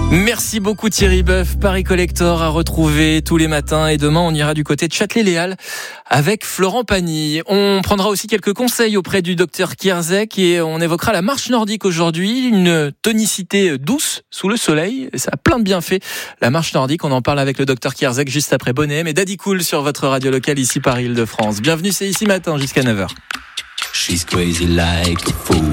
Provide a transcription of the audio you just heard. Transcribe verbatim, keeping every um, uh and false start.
Merci beaucoup Thierry Boeuf. Paris Collector à retrouver tous les matins et demain on ira du côté de Châtelet-Léal avec Florent Pagny. On prendra aussi quelques conseils auprès du docteur Kierzek et on évoquera la marche nordique aujourd'hui, une tonicité douce sous le soleil. Ça a plein de bienfaits. La marche nordique, on en parle avec le docteur Kierzek juste après Bonnet, mais Daddy Cool sur votre radio locale ici Paris Île-de-France. Bienvenue, c'est ici matin jusqu'à neuf heures. She's crazy like a fool.